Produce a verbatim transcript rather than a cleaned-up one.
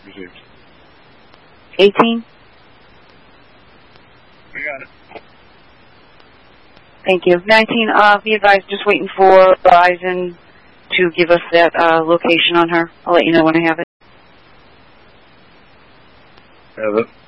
received. eighteen? We got it. Thank you. nineteen, uh, be advised, just waiting for Verizon to give us that uh, location on her. I'll let you know when I have it. Have it.